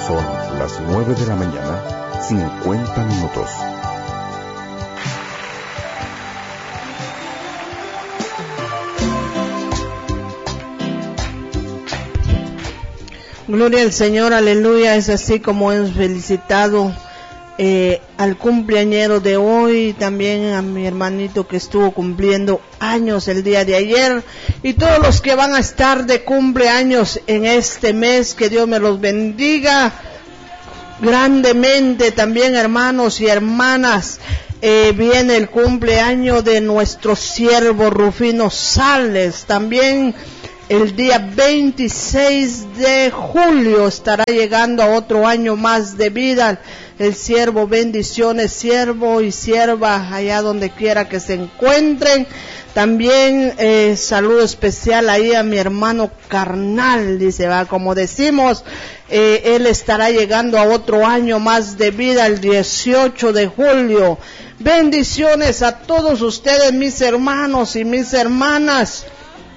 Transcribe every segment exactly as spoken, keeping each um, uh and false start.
Son las nueve de la mañana, cincuenta minutos. Gloria al Señor, aleluya. Es así como hemos felicitado eh, al cumpleañero de hoy, también a mi hermanito que estuvo cumpliendo años el día de ayer, y todos los que van a estar de cumpleaños en este mes, que Dios me los bendiga grandemente. También, hermanos y hermanas, eh, viene el cumpleaños de nuestro siervo Rufino Sales. También el día veintiséis de julio estará llegando a otro año más de vida el siervo. Bendiciones, siervo y sierva, allá donde quiera que se encuentren. También eh, saludo especial ahí a mi hermano carnal, dice, va, como decimos, eh, él estará llegando a otro año más de vida el dieciocho de julio. Bendiciones a todos ustedes, mis hermanos y mis hermanas.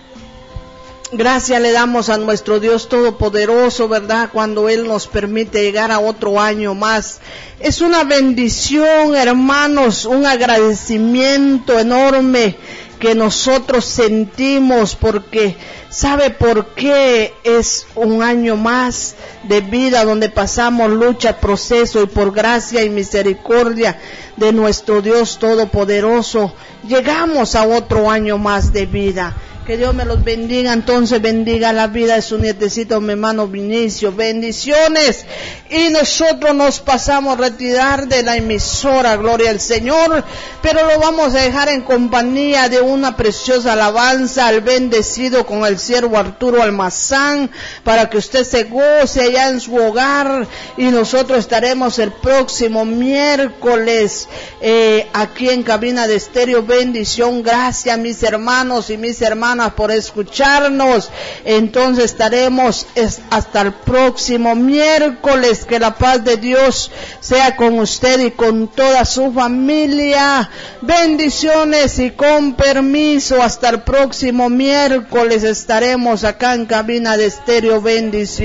Gracias le damos a nuestro Dios Todopoderoso, ¿verdad? Cuando Él nos permite llegar a otro año más. Es una bendición, hermanos, un agradecimiento enorme que nosotros sentimos, porque ¿sabe por qué es un año más de vida donde pasamos lucha, proceso, y por gracia y misericordia de nuestro Dios Todopoderoso llegamos a otro año más de vida? Que Dios me los bendiga. Entonces bendiga la vida de su nietecito, mi hermano Vinicio. Bendiciones. Y nosotros nos pasamos a retirar de la emisora, gloria al Señor, pero lo vamos a dejar en compañía de una preciosa alabanza al bendecido con el siervo Arturo Almazán, para que usted se goce allá en su hogar. Y nosotros estaremos el próximo miércoles eh, aquí en Cabina de Estéreo. Bendición. Gracias, mis hermanos y mis hermanas, por escucharnos. Entonces estaremos es, hasta el próximo miércoles. Que la paz de Dios sea con usted y con toda su familia. Bendiciones, y con permiso, hasta el próximo miércoles estaremos acá en Cabina de Estéreo. Bendiciones.